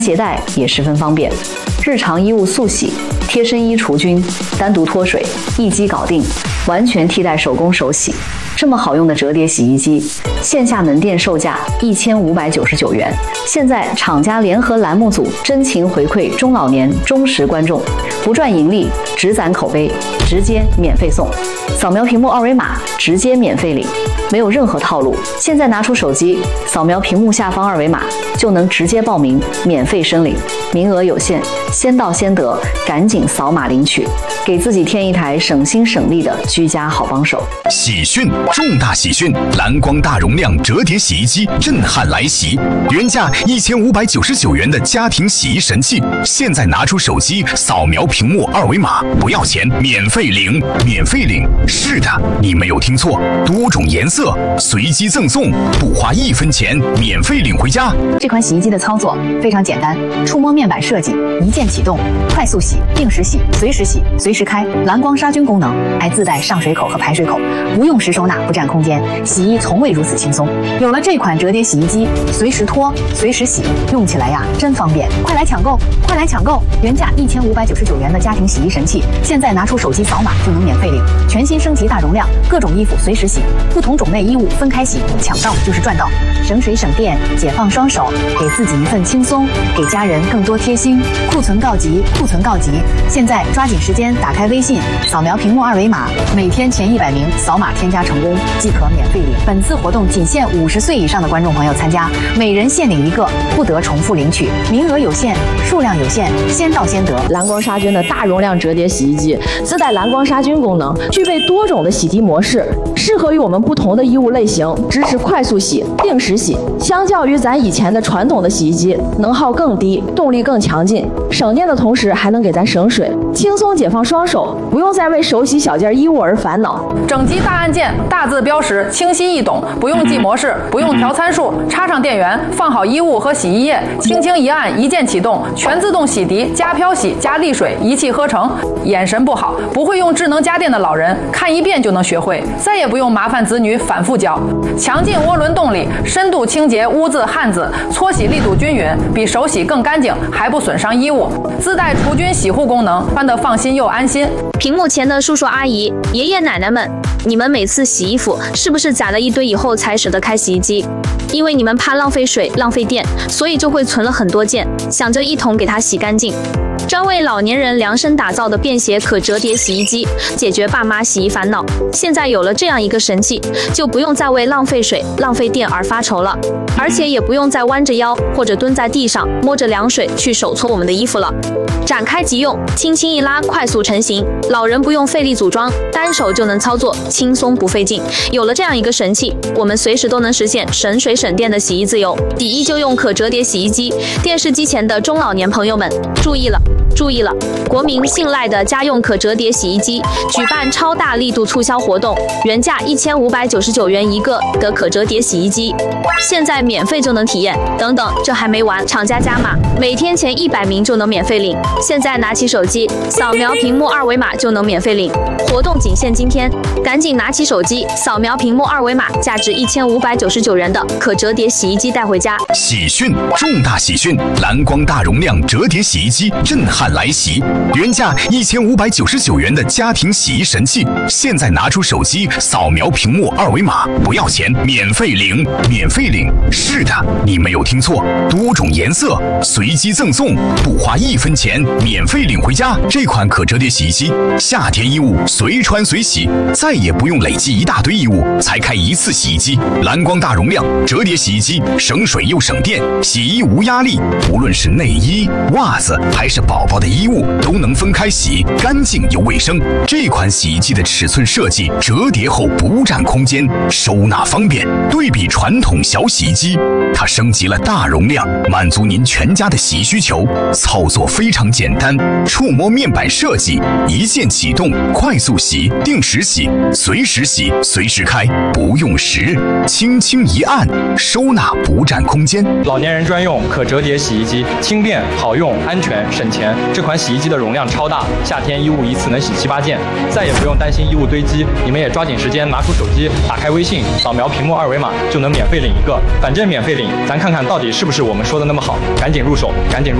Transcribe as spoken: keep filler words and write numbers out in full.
携带也十分方便，日常衣物速洗、贴身衣除菌、单独脱水，一机搞定，完全替代手工手洗。这么好用的折叠洗衣机，线下门店售价一千五百九十九元。现在厂家联合栏目组真情回馈中老年忠实观众，不赚盈利，只攒口碑，直接免费送。扫描屏幕二维码，直接免费领，没有任何套路。现在拿出手机，扫描屏幕下方二维码，就能直接报名，免费申领。名额有限，先到先得，赶紧扫码领取，给自己添一台省心省力的居家好帮手。 喜讯，重大喜讯！蓝光大容量折叠洗衣机震撼来袭，原价一千五百九十九元的家庭洗衣神器，现在拿出手机扫描屏幕二维码，不要钱，免费领，免费领。是的，你没有听错，多种颜色随机赠送，不花一分钱，免费领回家。 这款洗衣机的操作非常简单，触摸面板设计，一键启动，快速洗、定时洗、随时洗、随时开，蓝光杀菌功能，还自带上水口和排水口，不用时收纳，不占空间，洗衣从未如此轻松。有了这款折叠洗衣机，随时脱，随时洗，用起来呀真方便。快来抢购，快来抢购！原价一千五百九十九元的家庭洗衣神器，现在拿出手机扫码就能免费领。全新升级大容量，各种衣服随时洗，不同种类衣物分开洗，抢到就是赚到，省水省电，解放双手，给自己一份轻松，给家人更多贴心。库存告急，库存告急！现在抓紧时间打开微信，扫描屏幕二维码，每天前一百名扫码添加成功即可免费领。本次活动仅限五十岁以上的观众朋友参加，每人限领一个，不得重复领取，名额有限，数量有限，先到先得。 蓝光杀菌的大容量折叠洗衣机，自带蓝光杀菌功能，具备多种的洗涤模式，适合于我们不同的衣物类型，支持快速洗、定时洗。相较于咱以前的传统的洗衣机，能耗更低，动力更强劲，省电的同时还能给咱省水，轻松解放双手，不用再为手洗小件衣物而烦恼。 整机大按键，大字标识，清晰易懂，不用记模式，不用调参数，插上电源，放好衣物和洗衣液，轻轻一按，一键启动，全自动洗涤，加漂洗，加沥水，一气呵成。眼神不好，不会用智能家电的老人，看一遍就能学会，再也不用麻烦子女反复教。强劲涡轮动力，深度清洁污渍汗渍，搓洗力度均匀，比手洗更干净，还不损伤衣物。自带除菌洗护功能，穿得放心又安心。 屏幕前的叔叔阿姨、爷爷奶奶们，你们每次洗衣服是不是攒了一堆以后才舍得开洗衣机？因为你们怕浪费水、浪费电，所以就会存了很多件，想着一桶给它洗干净。专为老年人量身打造的便携可折叠洗衣机，解决爸妈洗衣烦恼。现在有了这样一个神器，就不用再为浪费水、浪费电而发愁了，而且也不用再弯着腰或者蹲在地上摸着凉水去手搓我们的衣服了。展开即用，轻轻一拉，快速成型，老人不用费力组装，单手就能操作，轻松不费劲。有了这样一个神器，我们随时都能实现省水省电的洗衣自由。洗衣就用可折叠洗衣机，电视机前的中老年朋友们注意了！注意了，国民信赖的家用可折叠洗衣机举办超大力度促销活动，原价一千五百九十九元一个的可折叠洗衣机，现在免费就能体验。等等，这还没完，厂家加码，每天前一百名就能免费领。现在拿起手机，扫描屏幕二维码就能免费领。活动仅限今天，赶紧拿起手机，扫描屏幕二维码，价值一千五百九十九元的可折叠洗衣机带回家。 喜讯，重大喜讯！蓝光大容量折叠洗衣机震撼来袭，原价一千五百九十九元的家庭洗衣神器，现在拿出手机扫描屏幕二维码，不要钱，免费领，免费领。是的，你没有听错，多种颜色随机赠送，不花一分钱，免费领回家。这款可折叠洗衣机，夏天衣物随穿随洗，再也不用累积一大堆衣物才开一次洗衣机。蓝光大容量折叠洗衣机，省水又省电，洗衣无压力，无论是内衣、袜子还是宝宝的衣物都能分开洗，干净又卫生。这款洗衣机的尺寸设计，折叠后不占空间，收纳方便。对比传统小洗衣机，它升级了大容量，满足您全家的洗衣需求。操作非常简单，触摸面板设计，一键启动，快速洗、定时洗、随时洗、随时开，不用时，轻轻一按，收纳不占空间。 老年人专用可折叠洗衣机，轻便好用、安全省钱。 这款洗衣机的容量超大，夏天衣物一次能洗七八件，再也不用担心衣物堆积。你们也抓紧时间拿出手机，打开微信，扫描屏幕二维码就能免费领一个，反正免费领，咱看看到底是不是我们说的那么好，赶紧入手，赶紧入手。